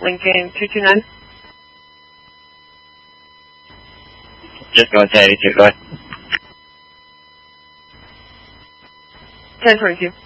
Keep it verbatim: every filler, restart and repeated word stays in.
Lincoln two two nine. Just going to eighty-two, go ahead. ten twenty-two.